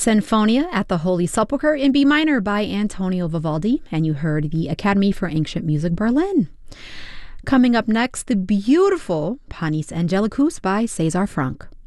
Sinfonia at the Holy Sepulchre in B minor by Antonio Vivaldi, and you heard the Academy for Ancient Music Berlin. Coming up next, the beautiful Panis Angelicus by César Franck.